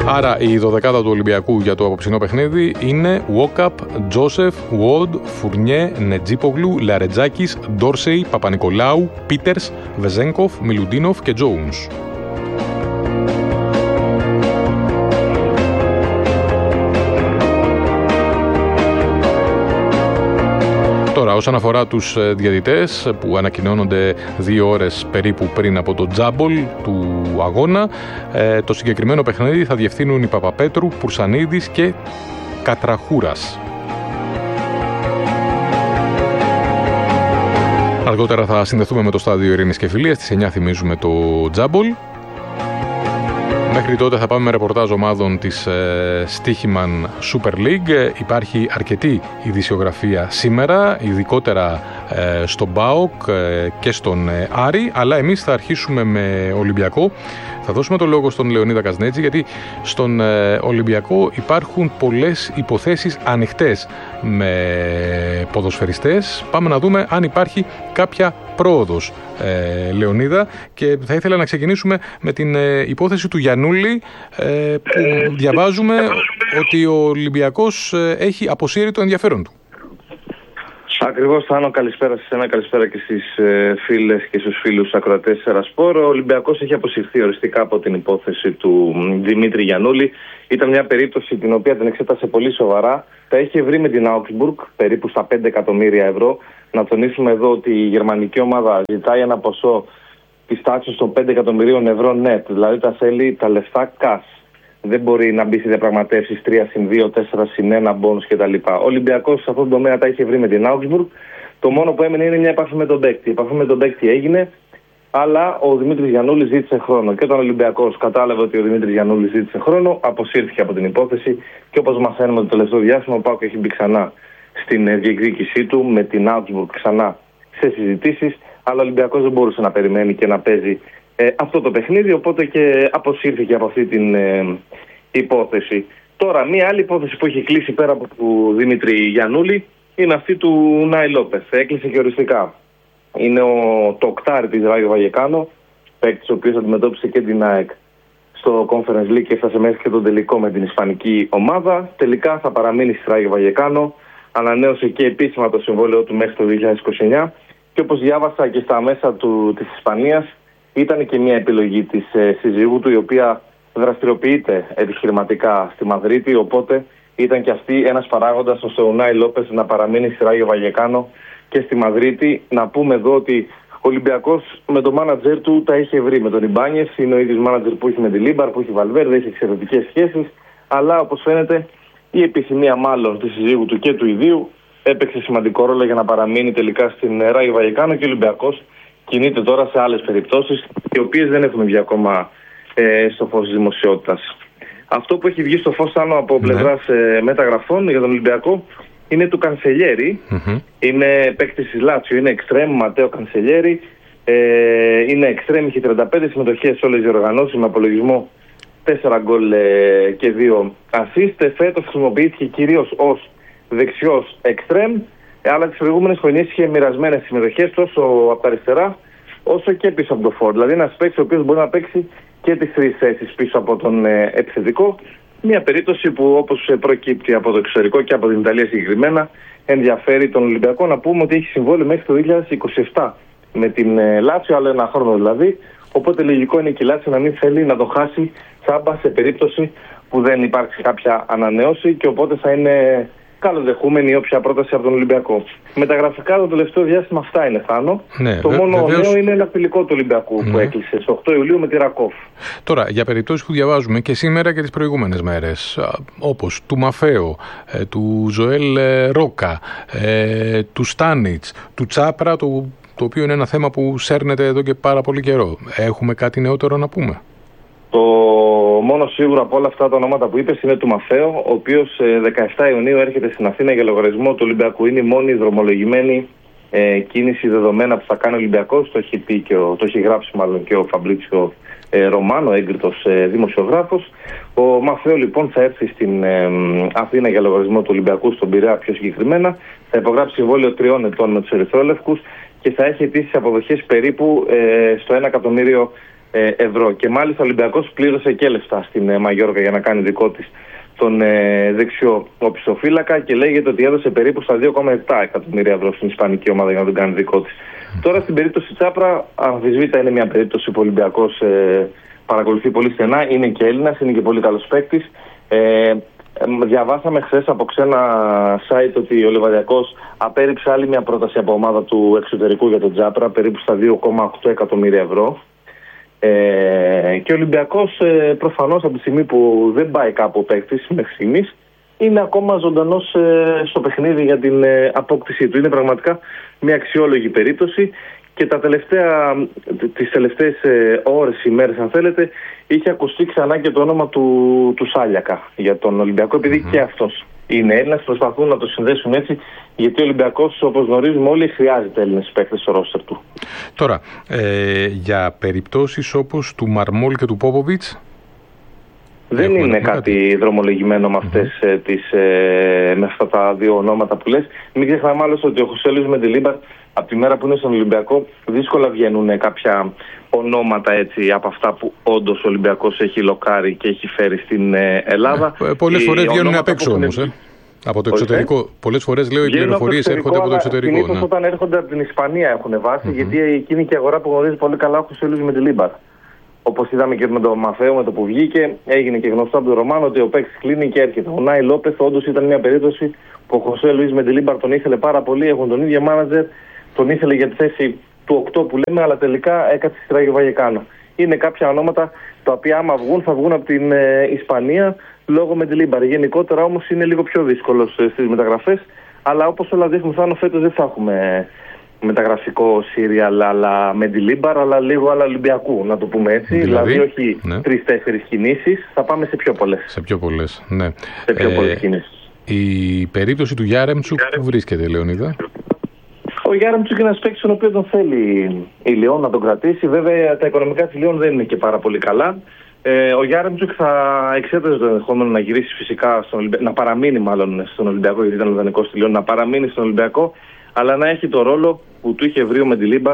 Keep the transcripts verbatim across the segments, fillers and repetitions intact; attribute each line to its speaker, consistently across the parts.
Speaker 1: Άρα η δωδεκάδα του Ολυμπιακού για το απόψινό παιχνίδι είναι Walkup, Τζόσεφ, Ward, Φουρνιέ, Νετζίπογλου, Λαρετζάκης, Ντόρσεϊ, Παπα-Νικολάου, Πίτερς, Βεζένκοφ, Μιλουντίνοφ και Τζόουνς. Τώρα, όσον αφορά τους διαιτητές που ανακοινώνονται δύο ώρες περίπου πριν από το τζάμπολ του αγώνα, το συγκεκριμένο παιχνίδι θα διευθύνουν οι Παπαπέτρου, Πουρσανίδης και Κατραχούρας. Αργότερα θα συνδεθούμε με το στάδιο Ειρήνης και Φιλίας, στις εννιά θυμίζουμε το τζάμπολ. Μέχρι τότε θα πάμε με ρεπορτάζ ομάδων της ε, Στίχημαν Super League. Υπάρχει αρκετή ειδησιογραφία σήμερα, ειδικότερα ε, στον ΠΑΟΚ ε, και στον ε, Άρη, αλλά εμείς θα αρχίσουμε με Ολυμπιακό. Θα δώσουμε το λόγο στον Λεωνίδα Κασνέτζη, γιατί στον ε, Ολυμπιακό υπάρχουν πολλές υποθέσεις ανοιχτές με ποδοσφαιριστές. Πάμε να δούμε αν υπάρχει κάποια πρόοδος, ε, Λεωνίδα, και θα ήθελα να ξεκινήσουμε με την ε, υπόθεση του Γιαννούλη, ε, που διαβάζουμε ότι ο Ολυμπιακός ε, έχει αποσύρει το ενδιαφέρον του.
Speaker 2: Ακριβώς, Θάνο, καλησπέρα σε εσένα, καλησπέρα και στις ε, φίλες και στους φίλους ακροατές Ερασπόρ. Ο Ολυμπιακός έχει αποσυρθεί οριστικά από την υπόθεση του Δημήτρη Γιαννούλη. Ήταν μια περίπτωση την οποία την εξέτασε πολύ σοβαρά. Τα είχε βρει με την Augsburg περίπου στα πέντε εκατομμύρια ευρώ. Να τονίσουμε εδώ ότι η γερμανική ομάδα ζητάει ένα ποσό της τάξης των πέντε εκατομμυρίων ευρώ net, δηλαδή τα θέλει τα λεφτά cash. Δεν μπορεί να μπει σε διαπραγματεύσεις τρία συν δύο, τέσσερα συν ένα, μπόνους κτλ. Ο Ολυμπιακός σε αυτόν τον τομέα τα είχε βρει με την Augsburg. Το μόνο που έμενε είναι μια επαφή με τον παίκτη. Η επαφή με τον παίκτη έγινε, αλλά ο Δημήτρης Γιαννούλης ζήτησε χρόνο. Και όταν ο Ολυμπιακός κατάλαβε ότι ο Δημήτρης Γιαννούλης ζήτησε χρόνο, αποσύρθηκε από την υπόθεση. Και όπως μαθαίνουμε το τελευταίο διάστημα, ο ΠΑΟΚ έχει μπει ξανά στην διεκδίκησή του με την Augsburg, ξανά σε συζητήσεις. Αλλά ο Ολυμπιακός δεν μπορούσε να περιμένει και να παίζει ε, αυτό το παιχνίδι, οπότε και αποσύρθηκε από αυτή την ε, υπόθεση. Τώρα, μία άλλη υπόθεση που έχει κλείσει πέρα από του Δημήτρη Γιαννούλη είναι αυτή του Νάι Λόπεθ. Έκλεισε και οριστικά. Είναι ο, το οκτάρι της Ράγιο Βαγεκάνο, παίκτης ο οποίος αντιμετώπισε και την ΑΕΚ στο Conference League και έφτασε μέχρι και τον τελικό με την ισπανική ομάδα. Τελικά θα παραμείνει στη Ράγιο Βαγεκάνο. Ανανέωσε και επίσημα το συμβόλαιο του μέχρι το δύο χιλιάδες είκοσι εννιά. Και όπως διάβασα και στα μέσα του, της Ισπανίας, ήταν και μια επιλογή της ε, συζύγου του, η οποία δραστηριοποιείται επιχειρηματικά στη Μαδρίτη, οπότε ήταν και αυτή ένας παράγοντας ώστε ο Νάι Λόπεθ να παραμείνει στη Ράγιο Βαγεκάνο και στη Μαδρίτη. Να πούμε εδώ ότι ο Ολυμπιακός με τον μάνατζερ του τα είχε βρει με τον Ιμπάνιες, είναι ο ίδιος μάνατζερ που έχει με τη Λίμπαρ, που έχει Βαλβέρδε, έχει εξαιρετικές σχέσεις, αλλά όπως φαίνεται η επιθυμία μάλλον της συζύγου του και του ιδίου έπαιξε σημαντικό ρόλο για να παραμείνει τελικά στην Ράγιο Βαγεκάνο και ο Ολυμπιακός κινείται τώρα σε άλλες περιπτώσεις, οι οποίες δεν έχουν βγει ακόμα ε, στο φως της δημοσιότητας. Αυτό που έχει βγει στο φως άνω από πλευράς ε, μεταγραφών για τον Ολυμπιακό είναι του Κανσελιέρη. Mm-hmm. Είναι παίκτης της Λάτσιο, είναι εξτρέμ, Ματέο Κανσελιέρη. Ε, είναι εξτρέμ, είχε τριάντα πέντε συμμετοχές σε όλες τις οργανώσεις με απολογισμό τέσσερα γκολ ε, και δύο ασίστ. Φέτος χρησιμοποιήθηκε κυρίως ως δεξιός εξτρέμ, αλλά τις προηγούμενες χρονιές είχε μοιρασμένες συμμετοχές τόσο από τα αριστερά όσο και πίσω από το φόρ. Δηλαδή ένας παίκτης ο οποίος μπορεί να παίξει και τις τρεις θέσεις πίσω από τον ε, επιθετικό. Μια περίπτωση που, όπως προκύπτει από το εξωτερικό και από την Ιταλία συγκεκριμένα, ενδιαφέρει τον Ολυμπιακό. Να πούμε ότι έχει συμβόλαιο μέχρι το δύο χιλιάδες είκοσι επτά με την ε, Λάτσιο, άλλο ένα χρόνο δηλαδή. Οπότε λογικό είναι και η Λάτσιο να μην θέλει να το χάσει τσάμπα σε περίπτωση που δεν υπάρξει κάποια ανανέωση, και οπότε θα είναι καλοδεχούμενη όποια πρόταση από τον Ολυμπιακό. Μεταγραφικά το τελευταίο διάστημα αυτά είναι, Θάνο. Ναι, το βε, μόνο βεβαίως... νέο είναι ένα φιλικό του Ολυμπιακού, ναι, που έκλεισε στις οκτώ Ιουλίου με τη Ρακόφ. Τώρα, για περιπτώσεις που διαβάζουμε και σήμερα και τις προηγούμενες μέρες, όπως του Μαφέο, του Ζωέλ Ρόκα, του Στάνιτς, του Τσάπρα, το, το οποίο είναι ένα θέμα που σέρνεται εδώ και πάρα πολύ καιρό. Έχουμε κάτι νεότερο να πούμε? Το μόνο σίγουρο από όλα αυτά τα ονόματα που είπες είναι του Μαφέο, ο οποίος δεκαεφτά Ιουνίου έρχεται στην Αθήνα για λογαριασμό του Ολυμπιακού. Είναι η μόνη δρομολογημένη ε, κίνηση δεδομένα που θα κάνει ο Ολυμπιακός. Το έχει, πει και ο, το έχει γράψει μάλλον και ο Φαμπρίτσιο ε, Ρωμάνο, έγκριτος ε, δημοσιογράφος. Ο Μαφέο λοιπόν θα έρθει στην ε, Αθήνα για λογαριασμό του Ολυμπιακού, στον Πειραιά πιο συγκεκριμένα. Θα υπογράψει συμβόλαιο τριών ετών με τους ερυθρόλευκους και θα έχει αιτήσεις αποδοχές περίπου ε, στο ένα εκατομμύριο ευρώ. Και μάλιστα ο Ολυμπιακός πλήρωσε και λεφτά στην ε, Μαγιόρκα για να κάνει δικό της τον ε, δεξιό οπισθοφύλακα και λέγεται ότι έδωσε περίπου στα δύο κόμμα επτά εκατομμύρια ευρώ στην ισπανική ομάδα για να τον κάνει δικό της. Τώρα στην περίπτωση Τσάπρα, αμφισβήτητα είναι μια περίπτωση που ο Ολυμπιακός ε, παρακολουθεί πολύ στενά. Είναι και Έλληνας, είναι και πολύ καλός παίκτης. Ε, διαβάσαμε χθες από ξένα site ότι ο Λιβαδιακός απέρριψε άλλη μια πρόταση από ομάδα του εξωτερικού για τον Τσάπρα, περίπου στα δύο κόμμα οκτώ εκατομμύρια ευρώ. Ε, και ο Ολυμπιακός ε, προφανώς από τη στιγμή που δεν πάει κάπου ο παίκτης μέχρι στιγμής είναι ακόμα ζωντανός ε, στο παιχνίδι για την ε, απόκτησή του. Είναι πραγματικά μια αξιόλογη περίπτωση και τα τελευταία, τις τελευταίες ε, ώρες, ημέρες αν θέλετε, είχε ακουστεί ξανά και το όνομα του, του Σάλιακα για τον Ολυμπιακό, επειδή mm-hmm. και αυτός είναι Έλληνας, προσπαθούν να το συνδέσουν έτσι, γιατί ο Ολυμπιακός, όπως γνωρίζουμε όλοι, χρειάζεται Έλληνες παίκτες στο ρόστερ του.
Speaker 1: Τώρα, ε, για περιπτώσεις όπως του Μαρμόλ και του Πόποβιτς,
Speaker 2: δεν είναι κάτι, κάτι δρομολογημένο με, αυτές, mm-hmm. τις, ε, με αυτά τα δύο ονόματα που λες. Μην ξεχνάμε άλλωστε ότι ο Χωσέ Λουίς Μεντιλίμπαρ από τη μέρα που είναι στον Ολυμπιακό δύσκολα βγαίνουν κάποια ονόματα έτσι, από αυτά που όντως ο Ολυμπιακός έχει λοκάρει και έχει φέρει στην ε, Ελλάδα.
Speaker 1: Ε, πολλές φορές βγαίνουν απ' έξω όμως. Ε. Από το εξωτερικό. Okay. Πολλές φορές λέω οι πληροφορίες έρχονται από το εξωτερικό.
Speaker 2: Συνήθως ναι. όταν έρχονται από την Ισπανία έχουν βάση, mm-hmm. γιατί εκείνη και η αγορά που γνωρίζει πολύ καλά ο Χωσέ Λουίς Μεντιλίμπαρ. Όπως είδαμε και με τον Μαφέο, με το που βγήκε, έγινε και γνωστό από τον Ρωμάνο ότι ο παίκτης κλείνει και έρχεται. Ο Νάι Λόπεθ όντως ήταν μια περίπτωση που ο Χωσέ Λουίς Μεντιλίμπαρ τον ήθελε πάρα πολύ. Έχουν τον ίδιο μάνατζερ, τον ήθελε για τη θέση του οκτώ που λέμε, αλλά τελικά έκατσε στη Ράγιο Βαγεκάνο. Είναι κάποια ονόματα τα οποία άμα βγουν θα βγουν από την ε, Ισπανία λόγω Μεντιλίμπαρ. Γενικότερα όμως είναι λίγο πιο δύσκολο ε, στις μεταγραφές, αλλά όπως όλα δείχνουν Θάνο, φέτος δεν θα έχουμε μεταγραφικό σύριαλ αλλά Μεντιλίμπαρ, αλλά λίγο άλλα Ολυμπιακού, να το πούμε έτσι. Δηλαδή, δηλαδή όχι ναι. τρεις-τέσσερις κινήσεις, θα πάμε σε πιο πολλές.
Speaker 1: Σε πιο πολλές, ναι.
Speaker 2: Σε πιο ε, πολλές κινήσεις.
Speaker 1: Η περίπτωση του Γιάρεμτσουκ που βρίσκεται, Λεωνίδα?
Speaker 2: Ο Γιάρεμτσουκ είναι ένας παίκτης τον οποίο τον θέλει η Λιόν να τον κρατήσει. Βέβαια τα οικονομικά της Λιόν δεν είναι και πάρα πολύ καλά. Ε, ο Γιάρεμτσουκ θα εξέταζε το ενδεχόμενο να γυρίσει φυσικά στον Ολυμπιακό, να παραμείνει μάλλον στον Ολυμπιακό, γιατί ήταν δανεικός στη Λιόν, να παραμείνει στον Ολυμπιακό, αλλά να έχει το ρόλο που του είχε βρει ο Μεντιλίμπαρ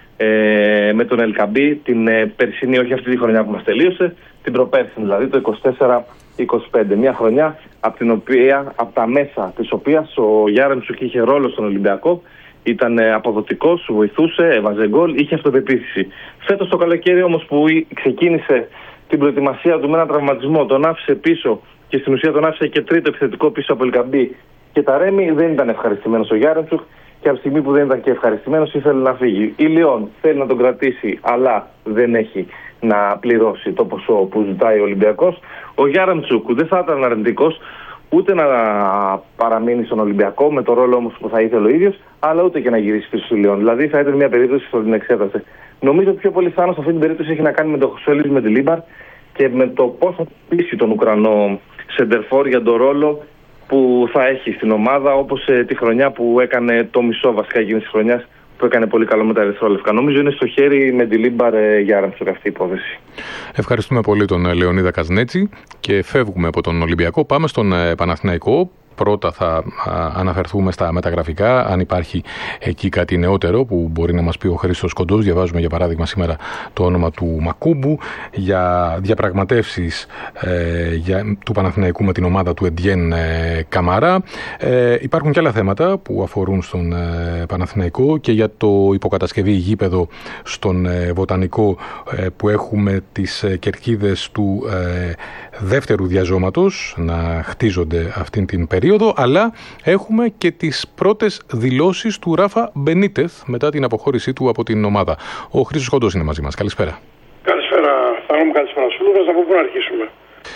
Speaker 2: ε, με τον Ελκαμπή την ε, περσινή, όχι αυτή τη χρονιά που μας τελείωσε, την προπέρσινη, δηλαδή το είκοσι τέσσερα είκοσι πέντε. Μια χρονιά από, την οποία, από τα μέσα της οποίας ο Γιάρεμτσουκ είχε ρόλο στον Ολυμπιακό, ήταν ε, αποδοτικός, βοηθούσε, έβαζε γκολ, είχε αυτοπεποίθηση. Φέτος το καλοκαίρι όμως που ξεκίνησε την προετοιμασία του με έναν τραυματισμό, τον άφησε πίσω και στην ουσία τον άφησε και τρίτο επιθετικό πίσω από Ελκαμπή και τα Ρέμι, δεν ήταν ευχαριστημένος ο Γιάρεμτσουκ. Και από τη στιγμή που δεν ήταν και ευχαριστημένος ήθελε να φύγει. Η Λιόν θέλει να τον κρατήσει, αλλά δεν έχει να πληρώσει το ποσό που ζητάει ο Ολυμπιακός. Ο Γιάρεμτσουκ δεν θα ήταν αρνητικός ούτε να παραμείνει στον Ολυμπιακό, με το ρόλο όμως που θα ήθελε ο ίδιος, αλλά ούτε και να γυρίσει πίσω στη Λιόν. Δηλαδή θα ήταν μια περίπτωση που την εξέτασε. Νομίζω ότι πιο πολύ Θάνο σε αυτή την περίπτωση έχει να κάνει με τον Χωσέ Λουίς Μεντιλίμπαρ και με το πώς θα πείσει τον Ουκρανό σεντερφόρ για τον ρόλο που θα έχει στην ομάδα, όπως ε, τη χρονιά που έκανε το μισό βασικά εκείνης της χρονιάς που έκανε πολύ καλό με τα ερυθρόλευκα. Νομίζω είναι στο χέρι Μεντιλίμπαρ ε, Γιάρεμτσουκ αυτή η υπόθεση. Ευχαριστούμε πολύ τον Λεωνίδα Καζνέτσι και φεύγουμε από τον Ολυμπιακό. Πάμε στον ε, Παναθηναϊκό. Πρώτα θα αναφερθούμε στα μεταγραφικά, αν υπάρχει εκεί κάτι νεότερο που μπορεί να μας πει ο Χρήστος Κοντός. Διαβάζουμε για παράδειγμα σήμερα το όνομα του Μακούμπου για διαπραγματεύσεις ε, για, του Παναθηναϊκού με την ομάδα του Εντιέν ε, Καμαρά. Ε, υπάρχουν και άλλα θέματα που αφορούν στον ε, Παναθηναϊκό και για το υποκατασκευή γήπεδο στον ε, Βοτανικό ε, που έχουμε τις ε, κερκίδες του ε, δεύτερου διαζώματος να χτίζονται αυτήν την περίοδο. Αλλά έχουμε και τις πρώτες δηλώσεις του Ράφα Μπενίτεθ μετά την αποχώρησή του από την ομάδα. Ο Χρήστος Κοντός είναι μαζί μας. Καλησπέρα.
Speaker 3: Καλησπέρα. Θα μου καλησπέρα σου. Θα από πού να αρχίσουμε.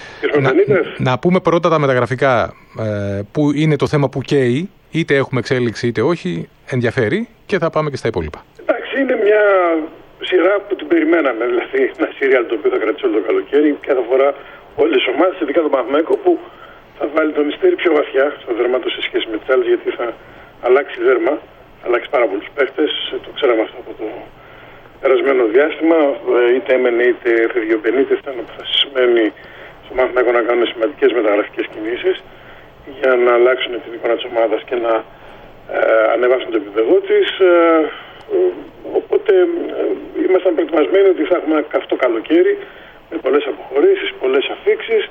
Speaker 1: Να, να πούμε πρώτα τα μεταγραφικά ε, που είναι το θέμα που καίει. Είτε έχουμε εξέλιξη είτε όχι. Ενδιαφέρει και θα πάμε και στα υπόλοιπα.
Speaker 3: Εντάξει, είναι μια σειρά που την περιμέναμε. Δηλαδή ένα σύριαλ το οποίο θα κρατήσει όλο το καλοκαίρι και θα αφορά όλες τις ομάδες, ειδικά τον Παναθηναϊκό που θα βάλει το μυστέρι πιο βαθιά στο δέρμα του σε σχέση με τις άλλες, γιατί θα αλλάξει δέρμα, θα αλλάξει πάρα πολλούς παίχτες. Το ξέραμε αυτό από το περασμένο διάστημα. Είτε έμενε είτε έφευγε ο Μπενίτεθ, ήταν αποφασισμένοι στο Παναθηναϊκό να κάνουν σημαντικές μεταγραφικές κινήσεις για να αλλάξουν την εικόνα της ομάδας και να ε, ανεβάσουν το επίπεδό της. Ε, Οπότε ε, ήμασταν προετοιμασμένοι ότι θα έχουμε ένα καυτό καλοκαίρι με πολλές αποχωρήσεις, πολλές αφήξεις.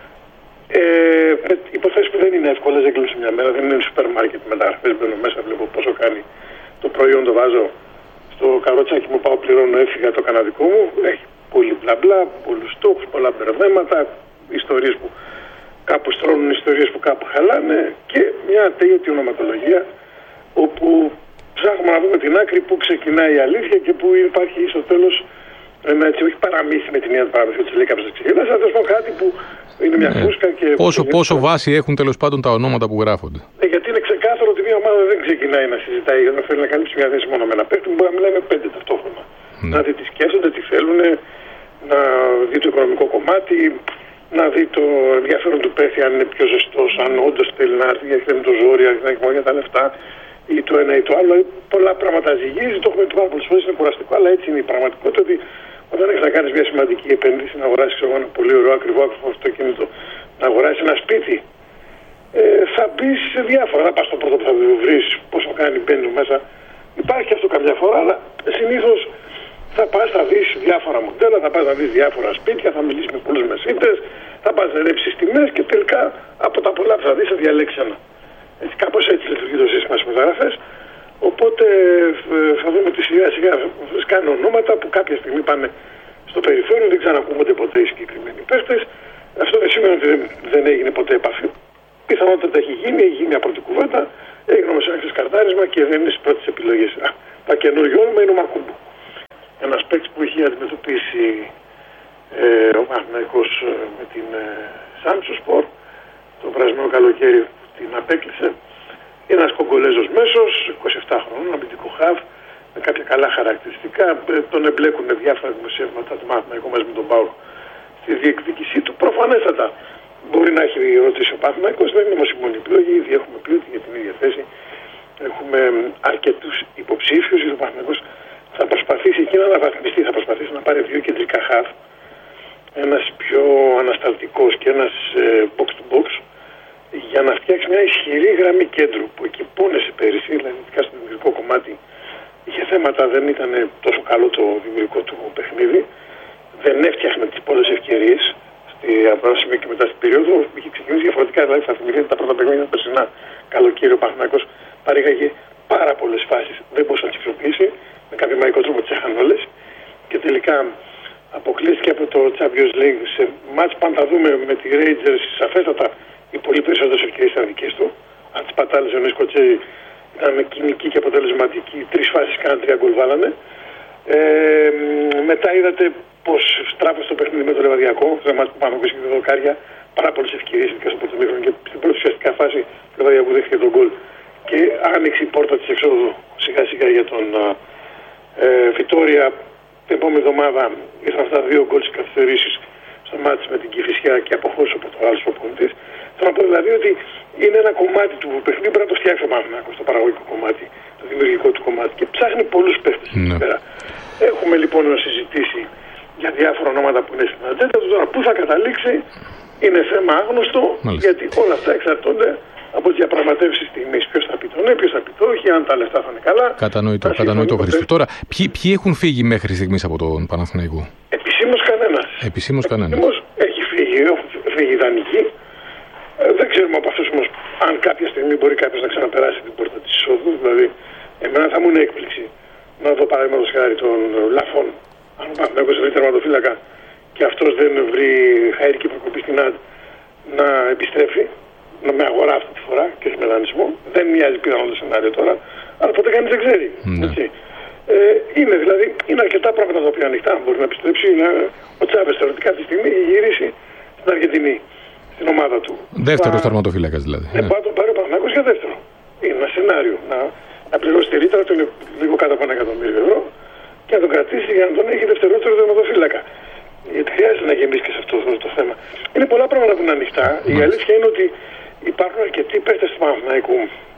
Speaker 3: Ε, με υποθέσεις που δεν είναι εύκολες, δεν κλείνουν σε μια μέρα, δεν είναι σούπερ μάρκετ μεταγραφές. Μπαίνω μέσα, βλέπω πόσο κάνει το προϊόν, το βάζω στο καρότσάκι μου, πάω, πληρώνω, έφυγα, το έκανα δικό μου. Έχει πολύ μπλα μπλα, πολλούς στόχους, πολλά μπερδέματα, ιστορίες που κάπου στρώνουν, ιστορίες που κάπου χαλάνε και μια ατέλειωτη ονοματολογία όπου ψάχνουμε να δούμε την άκρη που ξεκινάει η αλήθεια και που υπάρχει στο τέλος ένα έτσι, όχι παραμύθι με την έννοια του παραμύθι, ότι λέει κάποιος δεν ξεκινάει, αλλά θα κάτι που είναι μια ναι. φούσκα και.
Speaker 1: Πόσο, πόσο βάση έχουν τέλος πάντων τα ονόματα που γράφονται.
Speaker 3: Ναι, γιατί είναι ξεκάθαρο ότι μια ομάδα δεν ξεκινάει να συζητάει όταν θέλει να καλύψει μια θέση μόνο με ένα παίκτη, μπορεί να μιλάει με πέντε ταυτόχρονα. Ναι. Να δει τι σκέφτονται, τι θέλουν, να δει το οικονομικό κομμάτι, να δει το ενδιαφέρον του παίκτη, αν είναι πιο ζεστός, αν όντως θέλει να έρθει, γιατί θέλει το ζόρι, αν έχει μόνο για τα λεφτά, ή το ένα ή το άλλο. Πολλά πράγματα ζυγίζει, το έχουμε πει πάρα πολλές φορές, είναι κουραστικό, αλλά έτσι είναι η πραγματικότητα. Ότι όταν έχεις να κάνεις μια σημαντική επένδυση, να αγοράσεις ένα πολύ ωραίο ακριβό αυτοκίνητο, να αγοράσεις ένα σπίτι, ε, θα μπεις σε διάφορα. Θα πας στο πρώτο που θα βρεις πόσο κάνει μπαίνει μέσα. Υπάρχει αυτό καμιά φορά, αλλά συνήθως θα πας, θα δεις διάφορα μοντέλα, θα πας να δεις διάφορα σπίτια, θα μιλήσεις με πολλούς μεσίτες, θα πας να ρέψεις τιμές και τελικά από τα πολλά που θα δεις θα διαλέξεις ένα. Έτσι, κάπως έτσι λειτουργεί το σύστημα στις μεταγραφές. Οπότε θα δούμε ότι σιγά σιγά σκάνε ονόματα που κάποια στιγμή πάνε στο περιθώριο, δεν ξανακούμονται ποτέ οι συγκεκριμένοι παίχτες. Αυτό δεν σημαίνει ότι δεν, δεν έγινε ποτέ επαφή. Πιθανότατα έχει γίνει, έχει γίνει μια πρώτη κουβέντα, έγινε όμως ένα ξεσκαρτάρισμα και δεν είναι στις πρώτες επιλογές. Τα καινούργιο όνομα είναι ο Μακούμπο. Ένας παίκτης που έχει αντιμετωπίσει ε, ο Παναθηναϊκός με την ε, Σάμψοσπορ το περασμένο καλοκαίρι που την απέκλεισε. Είναι ένας Κογκολέζος μέσος, είκοσι επτά χρονών, αμυντικό χαφ, με κάποια καλά χαρακτηριστικά. Τον εμπλέκουν διάφορα δημοσιεύματα του Παναθηναϊκού μαζί με τον Πάο στη διεκδίκησή του. Προφανέστατα μπορεί να έχει ρωτήσει ο Παναθηναϊκός, δεν είναι όμως η μόνη επιλογή. Ήδη έχουμε πει ότι για την ίδια θέση έχουμε αρκετούς υποψήφιους. Ο Παναθηναϊκός θα προσπαθήσει και να αναβαθμιστεί, θα προσπαθήσει να πάρει δύο κεντρικά χαφ. Ένας πιο ανασταλτικός και ένας ε, box to box, για να φτιάξει μια ισχυρή γραμμή κέντρου που εκεί πόνεσε πέρυσι, δηλαδή ειδικά στο δημιουργικό κομμάτι είχε θέματα, δεν ήταν τόσο καλό το δημιουργικό του παιχνίδι, δεν έφτιαχνε τις πολλές ευκαιρίες από ένα σημείο και μετά στην περίοδο, είχε ξεκινήσει διαφορετικά, δηλαδή θα θυμηθείτε τα πρώτα παιχνίδια του περσινά καλοκαίρι, ο Παναθηναϊκός παρήγαγε πάρα πολλές φάσεις, δεν μπορούσε να τις αξιοποιήσει, με κάποιο μαγικό τρόπο τις έχανε όλες και τελικά αποκλείστηκε από το Champions League σε μάτς που αν τα δούμε με τη Rangers σαφέστατα οι πολύ περισσότερες ευκαιρίες ήταν δικές του. Αν τις πατάλησε ο Νίσκοτσέι ήταν κοινική και αποτελεσματική. Τρεις φάσεις κάναν, τρία γκολ βάλανε. Ε, μετά είδατε πως στράφωσε το παιχνίδι με το Λεβαδιακό. Στο μάτς που πάνω από και δοκάρια. Πάρα πολλές ευκαιρίες ειδικά στο πρώτο μήχρονο και στην πρώτη ουσιαστικά φάση του Λεβαδιακού δέχτηκε τον γκολ. Και άνοιξε η πόρτα της εξόδου σιγά σιγά για τον ε, Βιτόρια. Την επόμενη εβδομάδα ήρθαν αυτά δύο γκολ στις καθυστερήσεις στο μάτς με την Κηφισιά και αποχώρησε ο Πορτογάλος προπονητής. Θέλω να πω δηλαδή ότι είναι ένα κομμάτι του παιχνιδιού που πρέπει να το φτιάξει ο Παναθηναϊκός, το παραγωγικό κομμάτι, το δημιουργικό του κομμάτι και ψάχνει πολλούς παίχτες εκεί πέρα. Έχουμε λοιπόν να συζητήσει για διάφορα ονόματα που είναι στην ατζέντα του. Τώρα πού θα καταλήξει είναι θέμα άγνωστο. Μάλιστα. Γιατί όλα αυτά εξαρτώνται από τις διαπραγματεύσεις στιγμής. Ποιος θα πει το ναι, ποιος θα πει το όχι, αν τα λεφτά θα είναι καλά.
Speaker 1: Κατανοητό, κατανοητό Χρήστο. Τώρα, ποιοι, ποιοι έχουν φύγει μέχρι στιγμής από τον Παναθηναϊκό?
Speaker 3: Επισήμως κανένας.
Speaker 1: Επισήμως κανένας.
Speaker 3: Επισήμως έχει φύγει, έχουν φύγει ιδανικοί. Ε, δεν ξέρουμε από αυτούς όμως αν κάποια στιγμή μπορεί κάποιος να ξαναπεράσει την πόρτα της εισόδου. Δηλαδή, εμένα θα μου είναι έκπληξη να δω παραδείγματος χάρη των Λαφών. Αν ο Παναθηναϊκός βρει τερματοφύλακα και αυτός δεν βρει χαέρικη προκοπή στην ΑΔ να επιστρέφει, να με αγορά αυτή τη φορά και όχι με δανεισμό. Δεν μοιάζει πιθανό το σενάριο τώρα, αλλά ποτέ κανείς δεν ξέρει. Ναι. Έτσι. Ε, είναι δηλαδή είναι αρκετά πράγματα τα οποία ανοιχτά. Αν μπορεί να επιστρέψει, είναι, ο Τσάβες θεωρητικά αυτή τη στιγμή έχει γυρίσει στην Αργεντινή, στην ομάδα του.
Speaker 1: Δεύτερο τερματοφύλακας δηλαδή.
Speaker 3: Ναι, πάει τον πάρει ο Παναθηναϊκός για δεύτερο. Είναι ένα σενάριο. Να, να πληρώσει τη ρήτρα του, είναι λίγο κάτω από ένα εκατομμύριο ευρώ και να τον κρατήσει για να τον έχει δευτερότερο τερματοφύλακα. Γιατί χρειάζεται να γεμίσει και σε αυτό το θέμα. Είναι πολλά πράγματα που είναι ανοιχτά. Mm. Η αλήθεια είναι ότι υπάρχουν αρκετοί παίκτες του Παναθηναϊκού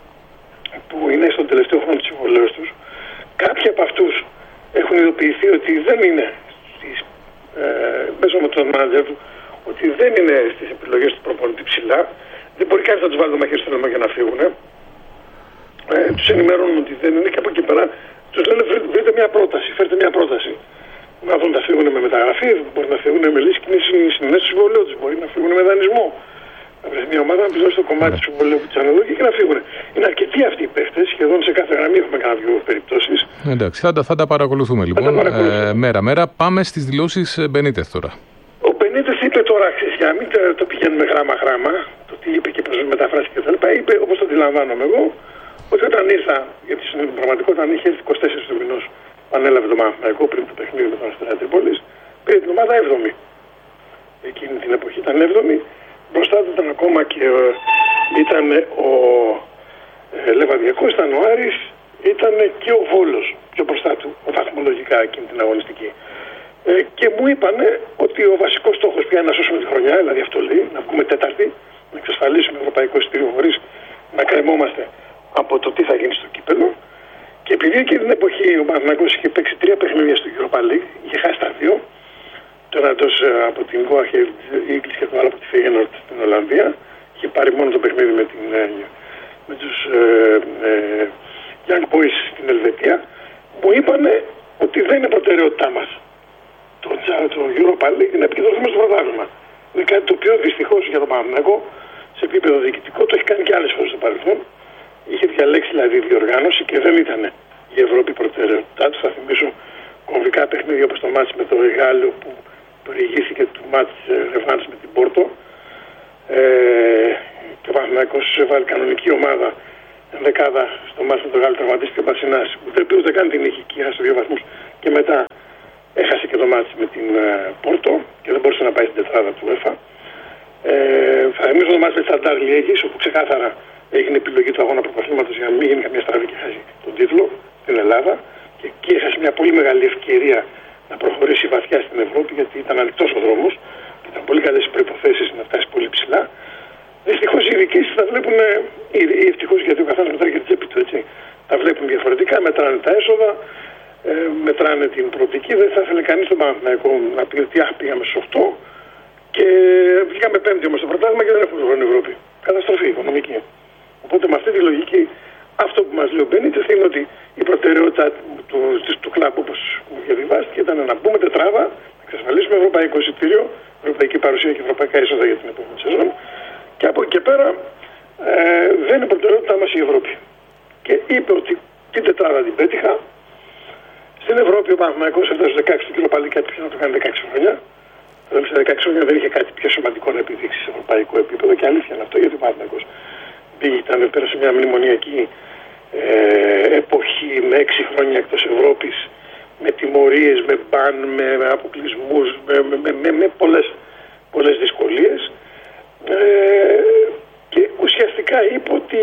Speaker 3: που είναι στον τελευταίο χρόνο της συμβολέως τους. Κάποιοι από αυτούς έχουν ειδοποιηθεί ότι δεν είναι στις, ε, μέσω με τον μάνατζερ του, ότι δεν είναι στις επιλογές του προπονητή ψηλά. Δεν μπορεί κανείς να τους βάλει το μαχαίρι στο νόημα για να φύγουν. Ε, τους ενημερώνουν ότι δεν είναι και από εκεί πέρα τους λένε βρείτε μια πρόταση, φέρτε μια πρόταση. Να δουν να φύγουν με μεταγραφή, μπορεί να φύγουν με λύση κινήση συνένεση του συμβολέου τους, μπορεί να φύγουν με δανεισμό. Να βρεθεί μια ομάδα να πληρώσει το κομμάτι του συμβολέου που τους αναλογεί και να φύγουν. Είναι αρκετοί αυτοί οι παίχτες, σχεδόν σε κάθε γραμμή έχουμε κανένα δύο περιπτώσεις.
Speaker 1: Εντάξει, θα τα, θα τα παρακολουθούμε λοιπόν. Ε, μέρα-μέρα. Πάμε στις δηλώσεις Μπενίτεθ τώρα.
Speaker 3: Ο Μπενίτεθ είπε τώρα, για να μην το πηγαίνουμε γράμμα-γράμμα, το τι είπε και πώς μεταφράσει και τα λοιπά, είπε, όπως το αντιλαμβάνομαι εγώ, ότι όταν ήρθα, γιατί στην πραγματικότητα αν είχε έρθει είκοσι τέσσερις του μηνός, ανέλαβε το Παναθηναϊκό πριν το παιχνίδι με τον Αστέρα Τρίπολης, πήρε την ομάδα έβδομη. Εκείνη την εποχή ήταν έβδομη. Μπροστά του ήταν ακόμα και ε, ήταν ο ε, Λεβαδιακός, ήταν ο Άρης, ήταν και ο Βόλος πιο μπροστά του, βαθμολογικά εκείνη την αγωνιστική. Ε, και μου είπανε ότι ο βασικός στόχος πια είναι να σώσουμε τη χρονιά, δηλαδή αυτό λέει, να βγούμε τέταρτη, να εξασφαλίσουμε ευρωπαϊκό εισιτήριο χωρίς να κρεμόμαστε από το τι θα γίνει στο κύπελλο. Και επειδή εκείνη την εποχή ο Παναθηναϊκός είχε παίξει τρία παιχνίδια στο Europa League, είχε χάσει τα δύο, το ένα εντός από την Goa Eagles και το άλλο από τη Feyenoord στην Ολλανδία, είχε πάρει μόνο το παιχνίδι με, την, με τους ε, ε, Young Boys στην Ελβετία, μου είπανε ότι δεν είναι προτεραιότητά μας το, το Europa League, να επικεντρωθούμε στο πρωτάθλημα. Είναι κάτι το οποίο δυστυχώς για τον Παναθηναϊκό σε επίπεδο διοικητικό το έχει κάνει και άλλες φορές στο παρελθόν. Είχε διαλέξει δηλαδή διοργάνωση και δεν ήταν η Ευρώπη προτεραιότητά του. Θα θυμίσω κομβικά παιχνίδια όπως το μάτς με το Γάλλιο που προηγήθηκε του μάτς ρευάνς με την Πόρτο. Ε, και ο Παναθηναϊκός έβαλε κανονική ομάδα ενδεκάδα στο μάτς με το Γάλλιο, τραυματίστηκε ο Μπασινάς. Ούτε πει ούτε καν την είχε εκεί, έχασε δύο βαθμούς και μετά έχασε και το μάτς με την Πόρτο και δεν μπορούσε να πάει στην τετράδα του UEFA. Ε, θα θυμίσω το μάτς με τη Σταντάρ Λιέγης, όπου ξεκάθαρα έγινε επιλογή του αγώνα πρωταθλήματος για να μην γίνει καμία στραβή και χάσει τον τίτλο στην Ελλάδα. Και εκεί έχασε μια πολύ μεγάλη ευκαιρία να προχωρήσει βαθιά στην Ευρώπη, γιατί ήταν ανοιχτός ο δρόμος, ήταν πολύ καλές οι προϋποθέσεις να φτάσει πολύ ψηλά. Δυστυχώς οι διοικήσεις τα βλέπουν, ή ευτυχώς γιατί ο καθένας μετράει και την τσέπη του, έτσι. Τα βλέπουν διαφορετικά, μετράνε τα έσοδα, ε, μετράνε την προοπτική. Δεν θα ήθελε κανείς τον Παναθηναϊκό να πει ότι αχ, πήγαμε στους οκτώ και βγήκαμε πέμπτη όμως στο πρωτάθλημα και δεν έχουμε χρόνο Ευρώπη. Καταστροφή οικονομική. Οπότε με αυτή τη λογική, αυτό που μας λέει ο Μπενίτεθ είναι ότι η προτεραιότητα του, του, του κλαμπ, όπως μου διαβιβάστηκε, ήταν να μπούμε τετράδα, να εξασφαλίσουμε ευρωπαϊκό εισιτήριο, ευρωπαϊκή παρουσία και ευρωπαϊκά έσοδα για την επόμενη σεζόν. Και από εκεί και πέρα ε, δεν είναι προτεραιότητά μας η Ευρώπη. Και είπε ότι την τετράδα την πέτυχα. Στην Ευρώπη ο Παναθηναϊκός έφτασε στους δεκαέξι του Europa League, κάτι που να το κάνει δεκαέξι χρόνια. Δηλαδή σε δεκαέξι χρόνια δεν είχε κάτι πιο σημαντικό να επιδείξει σε ευρωπαϊκό επίπεδο και αλήθεια είναι αυτό, γιατί ο Παναθηναϊκός ήταν, πέρασε μια μνημονιακή ε, εποχή με έξι χρόνια εκτός Ευρώπης, με τιμωρίες, με μπαν, με, με αποκλεισμούς, με, με, με, με πολλές, πολλές δυσκολίες ε, και ουσιαστικά είπε ότι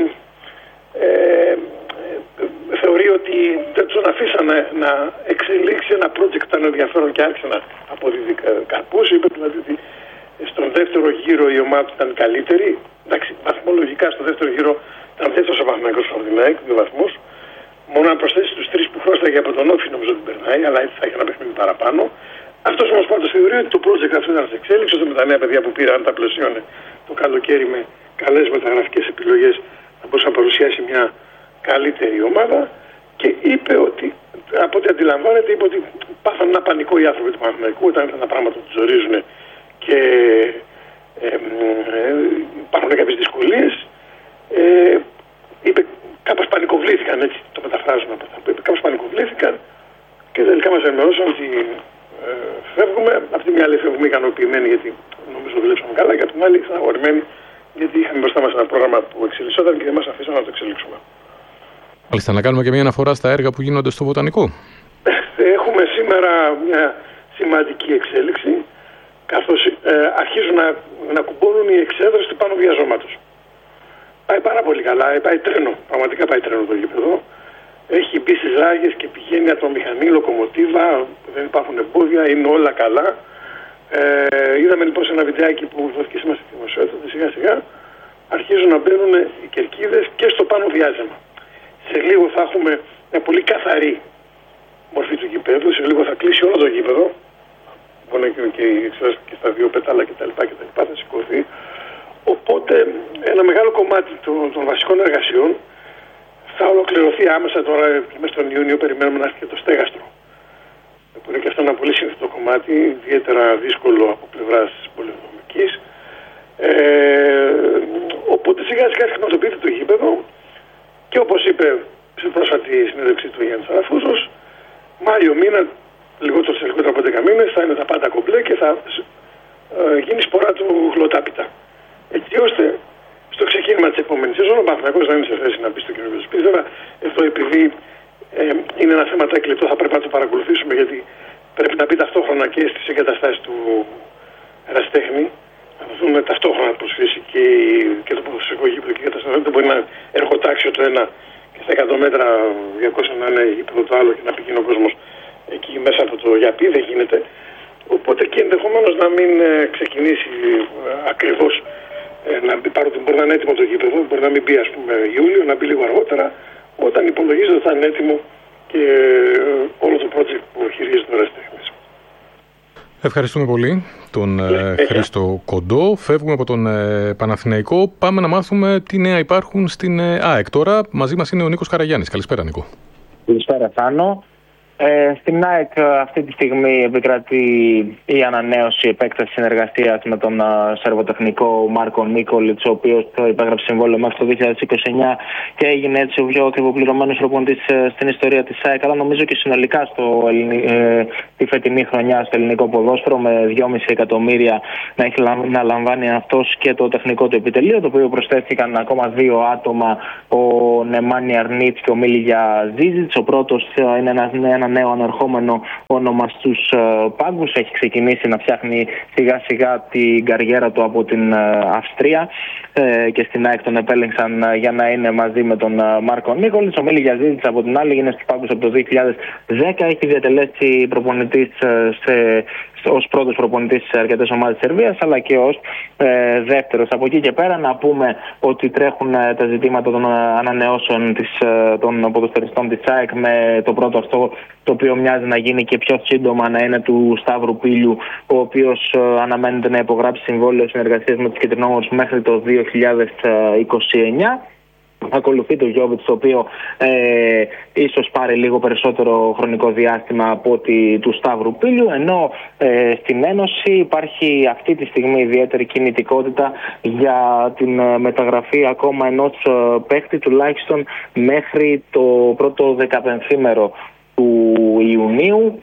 Speaker 3: ε, ε, θεωρεί ότι δεν τον αφήσανε να εξελίξει ένα project που ήταν ενδιαφέρον και άρχισε να αποδίδει καρπούς. Είπε δηλαδή ότι στον δεύτερο γύρο η ομάδα ήταν καλύτερη. Εντάξει, βαθμολογικά στο δεύτερο γύρο ήταν δεύτερος ο Παναθηναϊκός από την ΑΕΚ, δύο βαθμούς. Μόνο αν προσθέσει τους τρεις που χρώσταγε από τον Όφη νομίζω ότι περνάει, αλλά έτσι θα έχει ένα παιχνίδι παραπάνω. Αυτός όμως πάντως θεωρεί ότι το project αυτό ήταν σε εξέλιξη, ώστε με τα νέα παιδιά που πήρε, αν τα πλαισιώνε το καλοκαίρι με καλές μεταγραφικές επιλογές, θα μπορούσε να παρουσιάσει μια καλύτερη ομάδα. Και είπε ότι, από ό,τι αντιλαμβάνεται, είπε ότι πάθαν ένα πανικό οι άνθρωποι του Παναθηναϊκού όταν ήταν τα πράγματα που τους ζορίζουν και ε, ε, υπάρχουν κάποιες δυσκολίες. Ε, είπε κάπως πανικοβλήθηκαν, έτσι το μεταφράζουμε από αυτά που είπε, κάπως πανικοβλήθηκαν και τελικά μας ενημερώσαν ότι ε, φεύγουμε. Αυτή μια άλλη φεύγουμε ικανοποιημένοι γιατί νομίζω δουλέψαμε καλά και από την άλλη στεναχωρημένοι γιατί είχαμε μπροστά μας ένα πρόγραμμα που εξελισσόταν και δεν μας αφήσαν να το εξελίξουμε.
Speaker 1: Μάλιστα, να κάνουμε και μια αναφορά στα έργα που γίνονται στο Βοτανικό.
Speaker 3: Έχουμε σήμερα μια σημαντική εξέλιξη, καθώς ε, αρχίζουν να, να κουμπώνουν οι εξέδρες του πάνω βιαζώματος. Πάει πάρα πολύ καλά, πάει τρένο, πραγματικά πάει τρένο το γήπεδο. Έχει μπει στις ράγες και πηγαίνει ατρομηχανή, λοκομοτίβα, δεν υπάρχουν εμπόδια, είναι όλα καλά. Ε, είδαμε λοιπόν σε ένα βιντεάκι που δόθηκε σήμερα στη δημοσιότητα ότι σιγά σιγά αρχίζουν να μπαίνουν οι κερκίδες και στο πάνω διάζεμα. Σε λίγο θα έχουμε μια πολύ καθαρή μορφή του γηπέδου, σε λίγο θα κλείσει όλο το γήπεδο. Μπορεί να γίνει και, και στα δύο πετάλα κτλ. Θα σηκωθεί. Οπότε ένα μεγάλο κομμάτι των, των βασικών εργασιών θα ολοκληρωθεί δοθεί άμεσα τώρα και μέσα στον Ιούνιο περιμένουμε να έρθει και το στέγαστρο. Που είναι και αυτό ένα πολύ σύνθετο κομμάτι, ιδιαίτερα δύσκολο από πλευράς πολεοδομικής. Ε, οπότε σιγά σιγά χρηματοποιείται το γήπεδο και όπως είπε σε πρόσφατη συνέντευξη του Γιάννης Αραφούζος, Μάιο μήνα, λιγότερο σε λιγότερο από δέκα μήνες, θα είναι τα πάντα κομπλέ και θα ε, γίνει σπορά του γλωτάπιτα. Έτσι ώστε στο ξεκίνημα της επόμενης σεζόν ο Παναθηναϊκός να είναι σε θέση να μπει στο καινούργιο σπίτι. Βέβαια, αυτό επειδή ε, είναι ένα θέμα τέκλητο, θα πρέπει να το παρακολουθήσουμε, γιατί πρέπει να μπει ταυτόχρονα και στις εγκαταστάσεις του ερασιτέχνη. Να το δούμε ταυτόχρονα να προσφύσει και, και το ποδοσφαιρικό γήπεδο και η εγκαταστάση. Δεν μπορεί να είναι εργοτάξιο το ένα και στα εκατό μέτρα διακόσια να είναι γήπεδο το άλλο και να πηγαίνει ο κόσμος εκεί μέσα από το γιαπί. Δεν γίνεται. Οπότε και ενδεχομένως να μην ε, ξεκινήσει ε, ακριβώς. Ε, να μπει, παρότι μπορεί να είναι έτοιμο το γήπεδο, μπορεί να μην μπει ας πούμε Ιούλιο, να μπει λίγο αργότερα, όταν υπολογίζεται ότι θα είναι έτοιμο και ε, όλο το project που χειρίζεται ο ερασιτέχνης.
Speaker 1: Ευχαριστούμε πολύ τον ε, Χρήστο Κοντό. Φεύγουμε από τον ε, Παναθηναϊκό. Πάμε να μάθουμε τι νέα υπάρχουν στην ε, ΑΕΚ. Τώρα μαζί μας είναι ο Νίκος Καραγιάννης. Καλησπέρα, Νίκο.
Speaker 4: Καλησπέρα, Θάνο. Ε, στην ΑΕΚ αυτή τη στιγμή επικρατεί η ανανέωση επέκταση συνεργασίας με τον uh, σερβοτεχνικό Μάρκο Νίκολιτς, ο οποίος υπέγραψε συμβόλαιο μέχρι το δύο χιλιάδες είκοσι εννιά και έγινε έτσι ο πιο ακριβοπληρωμένος προπονητής uh, στην ιστορία της ΑΕΚ, αλλά νομίζω και συνολικά στο ελληνι... ε, τη φετινή χρονιά στο ελληνικό ποδόσφαιρο, με δυόμισι εκατομμύρια να, έχει, να λαμβάνει αυτός και το τεχνικό του επιτελείο, το οποίο προσθέθηκαν ακόμα δύο άτομα, ο Νεμάνι Αρνίτς και ο Μίλια Ζίζιτς. Ο πρώτος uh, είναι ένα, ένα ένα νέο ανερχόμενο όνομα στους uh, πάγκους. Έχει ξεκινήσει να φτιάχνει σιγά σιγά την καριέρα του από την uh, Αυστρία uh, και στην ΑΕΚ τον επέλεξαν uh, για να είναι μαζί με τον uh, Μάρκο Νίκολιτς. Ο Μίλη Γιαζίδης από την άλλη είναι στους πάγκους από το δύο χιλιάδες δέκα. Έχει διατελέσει προπονητής uh, σε ως πρώτος προπονητής σε αρκετές ομάδες της Σερβίας, αλλά και ως ε, δεύτερος. Από εκεί και πέρα να πούμε ότι τρέχουν ε, τα ζητήματα των ανανεώσεων της, ε, των ποδοσφαιριστών της ΑΕΚ, με το πρώτο αυτό το οποίο μοιάζει να γίνει και πιο σύντομα να είναι του Σταύρου Πήλιου, ο οποίος ε, αναμένεται να υπογράψει συμβόλαιο συνεργασίας με τους κεντρινόμορφους μέχρι το δύο χιλιάδες είκοσι εννιά. Ακολουθεί το Γιώβιτς, το οποίο ε, ίσως πάρει λίγο περισσότερο χρονικό διάστημα από ότι του Σταύρου Πήλιου, ενώ ε, στην Ένωση υπάρχει αυτή τη στιγμή ιδιαίτερη κινητικότητα για την ε, μεταγραφή ακόμα ενός ε, παίκτη, τουλάχιστον μέχρι το πρώτο δεκαπενθήμερο του Ιουνίου.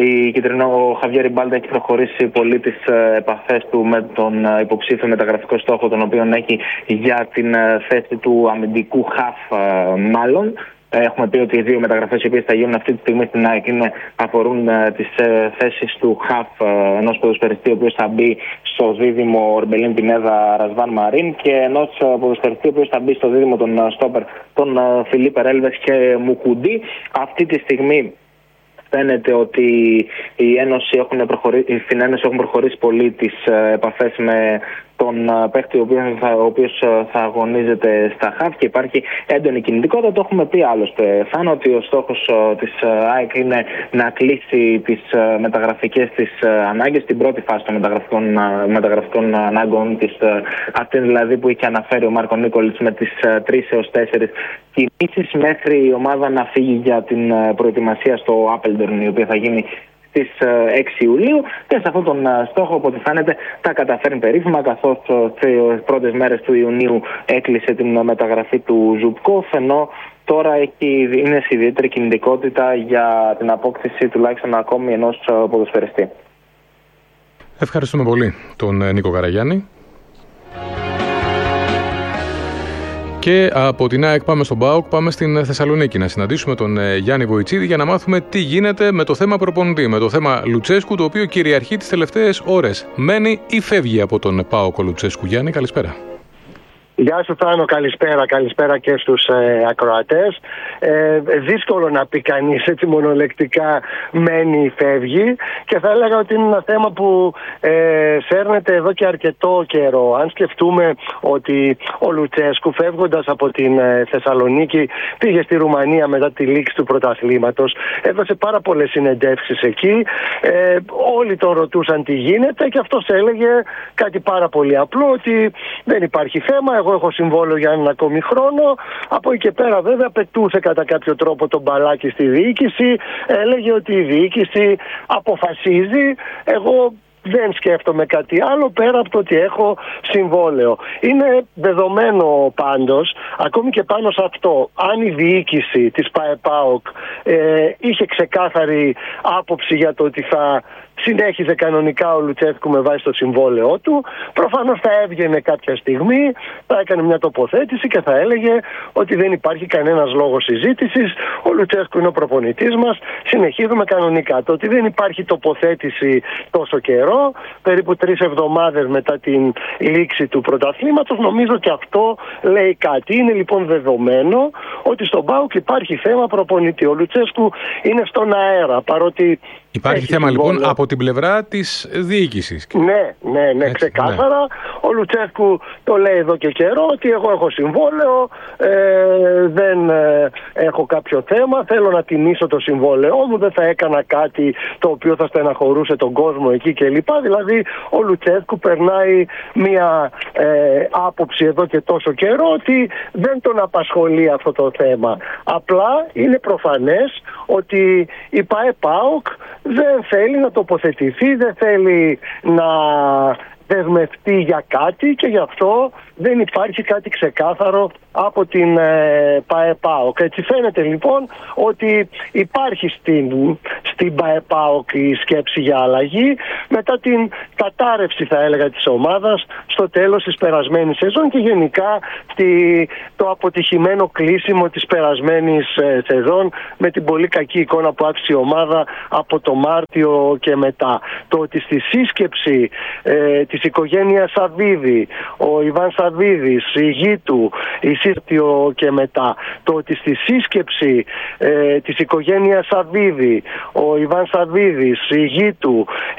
Speaker 4: Ο Χαβιέρ Μπάλτα έχει προχωρήσει πολύ τις επαφές του με τον υποψήφιο μεταγραφικό στόχο, τον οποίο έχει για την θέση του αμυντικού χαφ, μάλλον. Έχουμε πει ότι οι δύο μεταγραφές οι οποίες θα γίνουν αυτή τη στιγμή στην ΑΕΚ αφορούν τις θέσεις του χαφ, ενός ποδοσφαιριστή ο οποίος θα μπει στο δίδυμο Ορμπελίν Πινέδα Ρασβάν Μαρίν, και ενός ποδοσφαιριστή ο οποίος θα μπει στο δίδυμο των στόπερ των Φιλίπ Ρέλβες και Μουκουντή. Αυτή τη στιγμή φαίνεται ότι η Ένωση έχουν προχωρήσει, στην Ένωση έχουν προχωρήσει πολύ τις επαφές με τον παίκτη ο οποίος, θα, ο οποίος θα αγωνίζεται στα χαφ και υπάρχει έντονη κινητικότητα. Το έχουμε πει άλλωστε, Θάνο, ότι ο στόχος της ΑΕΚ είναι να κλείσει τις μεταγραφικές της ανάγκες, την πρώτη φάση των μεταγραφικών, μεταγραφικών ανάγκων της, αυτή δηλαδή που είχε αναφέρει ο Μάρκο Νίκολιτς, με τις τρεις έως τέσσερις κινήσεις, μέχρι η ομάδα να φύγει για την προετοιμασία στο Άπελντορν, η οποία θα γίνει στις έξι Ιουλίου, και σε αυτόν τον στόχο, από ό,τι φαίνεται, τα καταφέρνει περίφημα, καθώς στις πρώτες μέρες του Ιουνίου έκλεισε την μεταγραφή του Ζουπκόφ, ενώ τώρα έχει, είναι σε ιδιαίτερη κινητικότητα για την απόκτηση τουλάχιστον ακόμη ενός ποδοσφαιριστή.
Speaker 1: Ευχαριστούμε πολύ τον Νίκο Καραγιάννη. Και από την ΑΕΚ πάμε στον ΠΑΟΚ, πάμε στην Θεσσαλονίκη να συναντήσουμε τον Γιάννη Βοητσίδη για να μάθουμε τι γίνεται με το θέμα προπονητή, με το θέμα Λουτσέσκου, το οποίο κυριαρχεί τις τελευταίες ώρες. Μένει ή φεύγει από τον ΠΑΟΚ ο Λουτσέσκου? Γιάννη, καλησπέρα.
Speaker 5: Γεια σου Θάνο, καλησπέρα, καλησπέρα και στους ε, ακροατές. Ε, δύσκολο να πει κανείς έτσι μονολεκτικά μένει ή φεύγει, και θα έλεγα ότι είναι ένα θέμα που ε, σέρνεται εδώ και αρκετό καιρό. Αν σκεφτούμε ότι ο Λουτσέσκου, φεύγοντας από την ε, Θεσσαλονίκη, πήγε στη Ρουμανία μετά τη λήξη του πρωταθλήματος, έδωσε πάρα πολλές συνεντεύξεις εκεί, ε, όλοι τον ρωτούσαν τι γίνεται και αυτός έλεγε κάτι πάρα πολύ απλό, ότι δεν υπάρχει θέμα, εγώ έχω συμβόλαιο για έναν ακόμη χρόνο. Από εκεί και πέρα βέβαια πετούσε κατά κάποιο τρόπο τον μπαλάκι στη διοίκηση, έλεγε ότι η διοίκηση αποφασίζει, εγώ δεν σκέφτομαι κάτι άλλο πέρα από το ότι έχω συμβόλαιο. Είναι δεδομένο πάντως, ακόμη και πάνω σε αυτό, αν η διοίκηση της ΠΑΕΠΑΟΚ ε, είχε ξεκάθαρη άποψη για το ότι θα συνέχιζε κανονικά ο Λουτσέσκου με βάση το συμβόλαιό του, προφανώς θα έβγαινε κάποια στιγμή, θα έκανε μια τοποθέτηση και θα έλεγε ότι δεν υπάρχει κανένας λόγος συζήτησης, ο Λουτσέσκου είναι ο προπονητής μας, συνεχίζουμε κανονικά. Το ότι δεν υπάρχει τοποθέτηση τόσο καιρό, περίπου τρεις εβδομάδες μετά την λήξη του πρωταθλήματος, νομίζω ότι αυτό λέει κάτι. Είναι λοιπόν δεδομένο ότι στον ΠΑΟΚ υπάρχει θέμα προπονητή. Ο Λουτσέσκου είναι στον αέρα, παρότι
Speaker 1: υπάρχει θέμα συμβόλαιο. Λοιπόν από την πλευρά της διοίκησης.
Speaker 5: Ναι, ναι, ναι, έτσι, ξεκάθαρα. Ναι. Ο Λουτσέσκου το λέει εδώ και καιρό ότι εγώ έχω συμβόλαιο, ε, δεν ε, έχω κάποιο θέμα, θέλω να τιμήσω το συμβόλαιό μου, δεν θα έκανα κάτι το οποίο θα στεναχωρούσε τον κόσμο εκεί κλπ. Δηλαδή ο Λουτσέσκου περνάει μια ε, άποψη εδώ και τόσο καιρό ότι δεν τον απασχολεί αυτό το θέμα. Απλά είναι προφανές ότι η ΠΑΕΠΑΟΚ δεν θέλει να τοποθετηθεί, δεν θέλει να δεσμευτεί για κάτι και γι' αυτό δεν υπάρχει κάτι ξεκάθαρο από την ε, ΠΑΕΠΑΟΚ. Έτσι φαίνεται λοιπόν ότι υπάρχει στην, στην ΠΑΕΠΑΟΚ η σκέψη για αλλαγή μετά την κατάρρευση, θα έλεγα, της ομάδας στο τέλος της περασμένης σεζόν και γενικά στη, το αποτυχημένο κλείσιμο της περασμένης ε, σεζόν με την πολύ κακή εικόνα που άφησε η ομάδα από το Μάρτιο και μετά. Το ότι στη σύσκεψη ε, της οικογένειας Σαββίδη, ο Ιβάν Σαββίδης, η γη του, η Σύρτιο και μετά, το ότι στη σύσκεψη ε, της οικογένειας Σαββίδη, ο Ιβάν Σαββίδης, η γη του,